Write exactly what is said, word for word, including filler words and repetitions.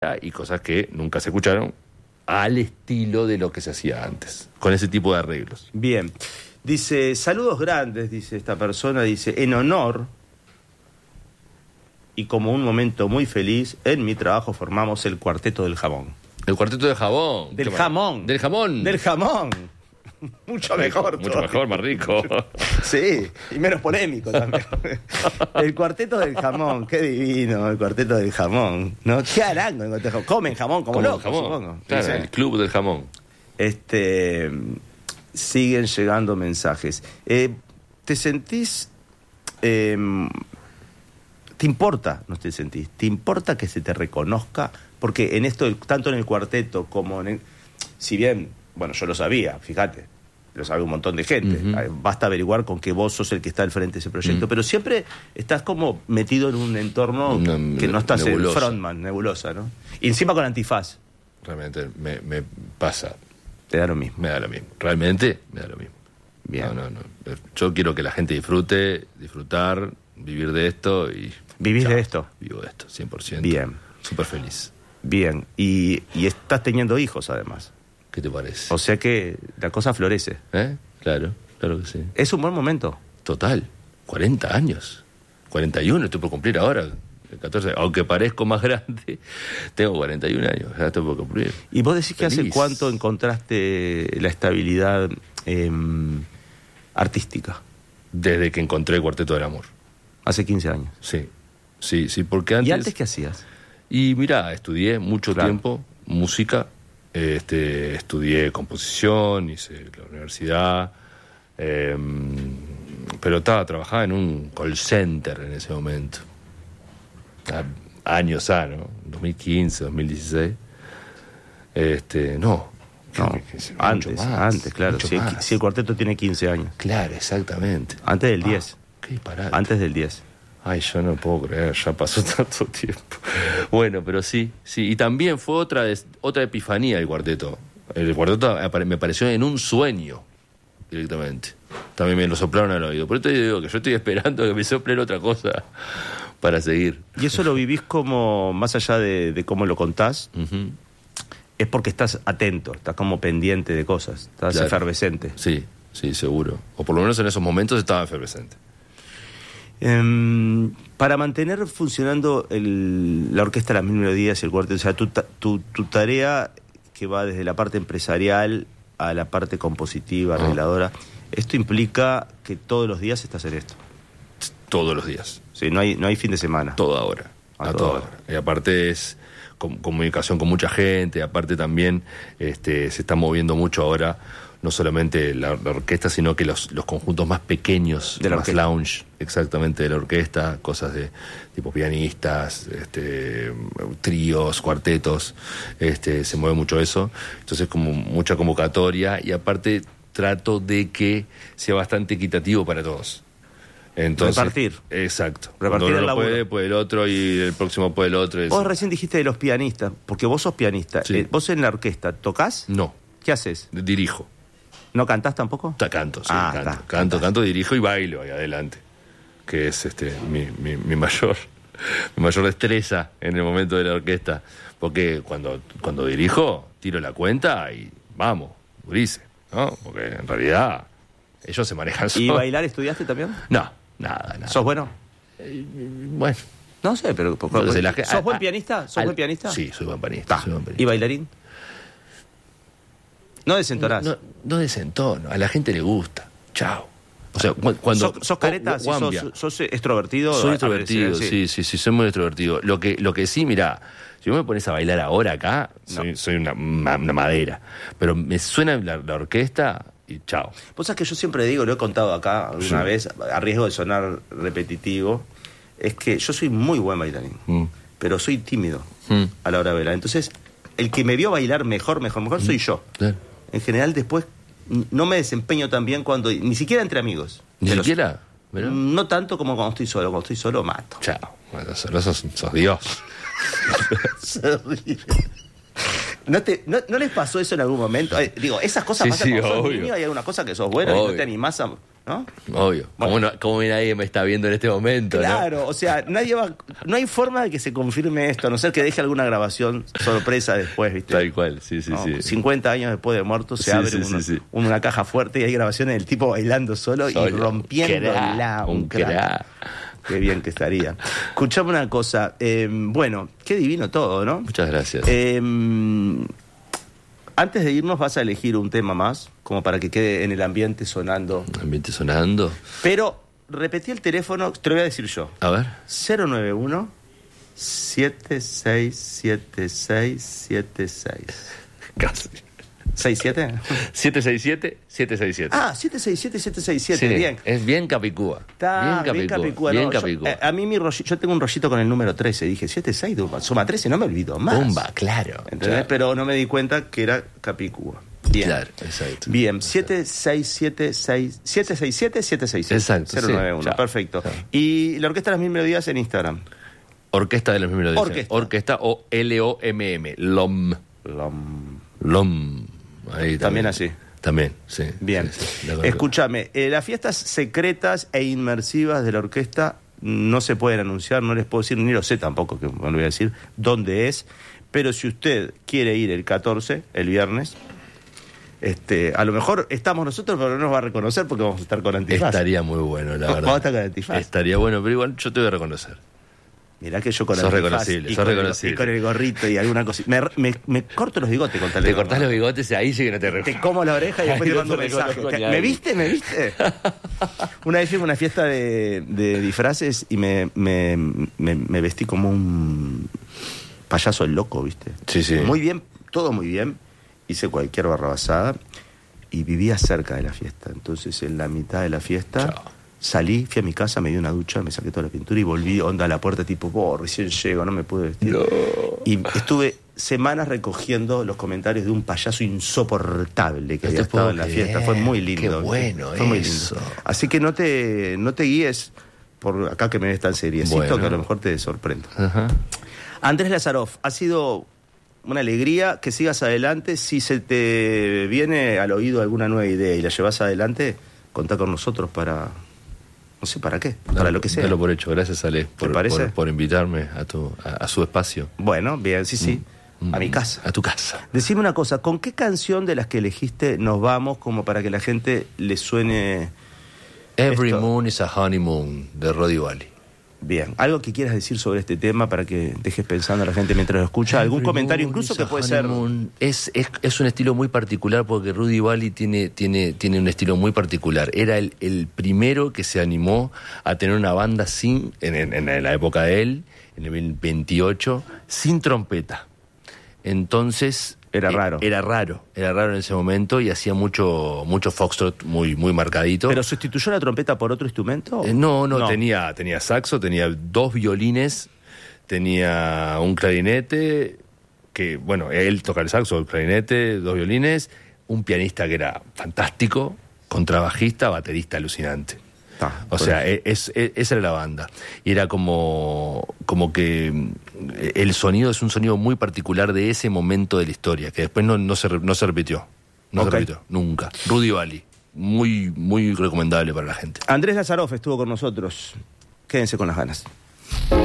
y cosas que nunca se escucharon al estilo de lo que se hacía antes, con ese tipo de arreglos. Bien. Dice, saludos grandes, dice esta persona, dice, en honor y como un momento muy feliz, en mi trabajo formamos el Cuarteto del Jamón. El Cuarteto del Jabón. Del jamón. Del jamón. Del jamón. Mucho mejor. Mucho todo. Mejor, más rico. Sí, y menos polémico también. El Cuarteto del Jamón, qué divino, el Cuarteto del Jamón. ¿No? ¿Qué harán con el Cuarteto del Jamón? Comen jamón como, como locos, jamón. Supongo. Claro, sí. El Club del Jamón. Este, siguen llegando mensajes. Eh, ¿Te sentís... Eh, ¿Te importa? No te sentís. ¿Te importa que se te reconozca? Porque en esto, tanto en el cuarteto como en el... Si bien, bueno, yo lo sabía, fíjate, lo sabe un montón de gente. Uh-huh. Basta averiguar con que vos sos el que está al frente de ese proyecto. Uh-huh. Pero siempre estás como metido en un entorno Una, que no estás en frontman, nebulosa, ¿no? Y encima con antifaz. Realmente me, me pasa. Te da lo mismo. Me da lo mismo. Realmente me da lo mismo. Bien. No, no, no. Yo quiero que la gente disfrute, disfrutar, vivir de esto y... ¿Vivís chao, de esto? Vivo de esto, cien por ciento. Bien. Súper feliz. Bien. Y, y estás teniendo hijos, además. ¿Qué te parece? O sea que la cosa florece. ¿Eh? Claro, claro que sí. Es un buen momento. Total. cuarenta años. cuarenta y uno estoy por cumplir ahora. catorce. Aunque parezco más grande, tengo cuarenta y un años. Ya estoy por cumplir. ¿Y vos decís Feliz. que hace cuánto encontraste la estabilidad eh, artística? Desde que encontré el Cuarteto del Amor. Hace quince años. Sí. Sí, sí, porque antes... ¿Y antes qué hacías? Y mirá, estudié mucho claro. tiempo música, este, estudié composición, hice la universidad, eh, pero estaba, trabajaba en un call center en ese momento. Años A, ¿no? dos mil quince, dos mil dieciséis. Este, no. No, que, que, que, antes, más, antes, claro. Si el, si el cuarteto tiene quince años. Claro, exactamente. Antes del diez. Ah, qué disparate. Antes del diez. Ay, yo no puedo creer, ya pasó tanto tiempo. Bueno, pero sí, sí. Y también fue otra otra epifanía del cuarteto. El cuarteto me apareció en un sueño, directamente. También me lo soplaron al oído. Por eso te digo que yo estoy esperando que me soplen otra cosa para seguir. ¿Y eso lo vivís como, más allá de, de cómo lo contás? Uh-huh. Es porque estás atento, estás como pendiente de cosas, estás claro. efervescente. Sí, sí, seguro. O por lo menos en esos momentos estaba efervescente. Um, para mantener funcionando el, la orquesta Las Mil Melodías y el cuarteto, o sea, tu, tu, tu tarea que va desde la parte empresarial a la parte compositiva, arregladora, uh-huh. esto implica que todos los días estás en esto. Todos los días. Sí, no hay, no hay fin de semana. Toda hora. A, a toda hora. hora. Y aparte es com- comunicación con mucha gente, aparte también este, se está moviendo mucho ahora, no solamente la, la orquesta, sino que los, los conjuntos más pequeños, de la más orquesta. lounge, exactamente, de la orquesta, cosas de tipo pianistas, este, tríos, cuartetos, este, se mueve mucho eso. Entonces como mucha convocatoria y aparte trato de que sea bastante equitativo para todos. Entonces, repartir. Exacto. Repartir Cuando el uno laburo. puede, puede el otro y el próximo puede el otro. Vos recién dijiste de los pianistas, porque vos sos pianista. Sí. Eh, ¿Vos en la orquesta tocás? No. ¿Qué haces? Dirijo. ¿No cantás tampoco? Ta, canto, sí, ah, canto, ta, canto, cantás. canto, dirijo y bailo ahí adelante. Que es este mi, mi, mi mayor mi mayor destreza en el momento de la orquesta. Porque cuando, cuando dirijo, tiro la cuenta y vamos, Ulises, ¿no? Porque en realidad ellos se manejan solos. ¿Y bailar estudiaste también? No, nada, nada. ¿Sos bueno? Eh, bueno. No sé, pero... Por, no sé, la, ¿Sos a, buen a, pianista? ¿Sos al, buen pianista? Sí, soy buen pianista, soy buen pianista. ¿Y bailarín? No desentonás. No, no, no desentono, a la gente le gusta. Chao. O sea, cuando... ¿Sos, sos careta? ¿Sí, sos, ¿Sos extrovertido? Soy extrovertido, sí. sí, sí, sí, soy muy extrovertido. Lo que, lo que sí, mirá, si vos me pones a bailar ahora acá, soy, no. soy una, una madera. Pero me suena la, la orquesta y chao. Vos sabés que yo siempre digo, lo he contado acá alguna sí. vez, a riesgo de sonar repetitivo, es que yo soy muy buen bailarín, mm. pero soy tímido mm. a la hora de bailar. Entonces, el que me vio bailar mejor, mejor, mejor, mm. soy yo. Claro. En general, después no me desempeño tan bien cuando... Ni siquiera entre amigos. ¿Ni siquiera? Los, no tanto como cuando estoy solo. Cuando estoy solo, mato. Chao. Cuando solo sos, sos Dios. ¿No, te, no, ¿No les pasó eso en algún momento? Eh, digo, esas cosas sí, pasan sí, cuando sos obvio. niño. Hay alguna cosa que sos bueno obvio. Y no te animás a... ¿no? Obvio. Bueno. Como, no, como nadie me está viendo en este momento, Claro, ¿no? o sea, nadie va, no hay forma de que se confirme esto, a no ser que deje alguna grabación sorpresa después, ¿viste? Tal cual, sí, sí, No, sí. cincuenta años después de muerto se Sí, abre sí, uno- sí, sí. una caja fuerte y hay grabaciones del tipo bailando solo, y Solo. rompiéndola. Crack, Un un crack. crack. Qué bien que estaría. Escuchame una cosa, eh, bueno, qué divino todo, ¿no? Muchas gracias. Eh, antes de irnos vas a elegir un tema más, como para que quede en el ambiente sonando. Ambiente sonando. Pero repetí el teléfono, te lo voy a decir yo. A ver. cero nueve uno, siete seis siete seis siete seis. Casi. ¿seis siete? siete seis siete, siete seis siete. Ah, siete seis siete siete seis siete, Sí, bien. es bien capicúa. Está bien capicúa. Bien no, yo- capicúa. eh, a mí mi rollito, yo tengo un rollito con el número trece, dije siete seis, suma trece, no me olvido más. Bomba, claro. ¿Entendés? Claro. Pero no me di cuenta que era capicúa. Bien. Claro, exacto. Bien, siete seis siete seis siete seis siete siete seis siete. Exacto, cero nueve uno, sí. Chao. perfecto. Chao. Y la Orquesta de las Mil Melodías en Instagram. Orquesta de los mismos melodías. Orquesta. Orquesta o L O M M. LOM. Lom. LOM. Ahí También así. También, sí. Bien. Sí, sí, de acuerdo. Escúchame, eh, las fiestas secretas e inmersivas de la orquesta no se pueden anunciar, no les puedo decir, ni lo sé tampoco, que me lo voy a decir, dónde es, pero si usted quiere ir el catorce, el viernes, este, a lo mejor estamos nosotros, pero no nos va a reconocer porque vamos a estar con antifaz. Estaría muy bueno, la Vamos verdad. a estar con antifaz. Estaría bueno, pero igual yo te voy a reconocer. Mirá que yo con Sos antifaz reconocible, y sos con el- reconocible. y con el gorrito y alguna cosita. Me, me, me corto los bigotes con tal de Te no- cortás los bigotes y ahí sí que no te Te reconozco. como la oreja y después Ay, te no mando un te mensaje. reconozco ni ¿Me ahí. viste? ¿Me viste? Una vez fui a una fiesta de, de disfraces y me, me, me, me vestí como un payaso el loco, ¿viste? Sí, sí. Muy bien, todo muy bien. Hice cualquier barrabasada y vivía cerca de la fiesta. Entonces, en la mitad de la fiesta, Chao. salí, fui a mi casa, me di una ducha, me saqué toda la pintura y volví, onda, a la puerta, tipo, oh, recién llego, no me pude vestir. No. Y estuve semanas recogiendo los comentarios de un payaso insoportable que No había te estado puedo en la creer. fiesta. Fue muy lindo. Qué bueno Fue muy eso. lindo. Así que no te, no te guíes por acá que me ves tan seriecito, Bueno. que a lo mejor te sorprendo. Ajá. Andrés Lazaroff, ha sido una alegría que sigas adelante. Si se te viene al oído alguna nueva idea y la llevas adelante, contá con nosotros para, no sé para qué, para Dalo- lo que sea. Dalo por hecho. Gracias, Ale, por, parece? por, por invitarme a, tu, a, a su espacio. Bueno, bien, sí, sí. Mm, A mi casa. A tu casa. Decime una cosa, ¿con qué canción de las que elegiste nos vamos como para que la gente le suene Every esto? Moon is a Honeymoon, de Roddy Valley. Bien? ¿Algo que quieras decir sobre este tema para que dejes pensando a la gente mientras lo escucha? ¿Algún Every comentario Moon incluso is que a puede ser? Honeymoon. Es, es, es un estilo muy particular porque Rudy Valley tiene, tiene, tiene un estilo muy particular. Era el, el primero que se animó a tener una banda sin, en, en, en la época de él, en el veintiocho, sin trompeta. Entonces... Era eh, raro. Era raro, era raro en ese momento y hacía mucho, mucho foxtrot muy, muy marcadito. ¿Pero sustituyó la trompeta por otro instrumento? Eh, no, no, Tenía, tenía saxo, tenía dos violines, tenía un clarinete, que, bueno, él toca el saxo, el clarinete, dos violines, un pianista que era fantástico, contrabajista, baterista alucinante. Ta, O sea, e- es, e- esa era la banda. Y era como, como que mm, el sonido es un sonido muy particular de ese momento de la historia, que después no, no, se, re- no se repitió. No Ok. se repitió, nunca. Rudy Valley, muy, muy recomendable para la gente. Andrés Lazaroff estuvo con nosotros. Quédense con las ganas.